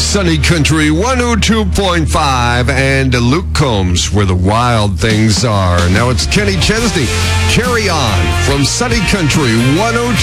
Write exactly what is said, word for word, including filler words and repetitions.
Sunny Country one oh two point five and Luke Combs, where the wild things are. Now it's Kenny Chesney. Carry on from Sunny Country one oh two.